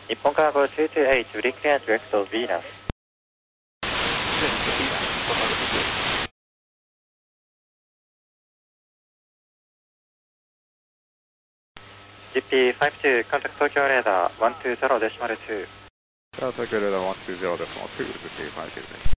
日本cargo 228, reclear direct of Venus. GP52, contact Tokyo radar 120.2. Tokyo radar 120.2, GP52 です。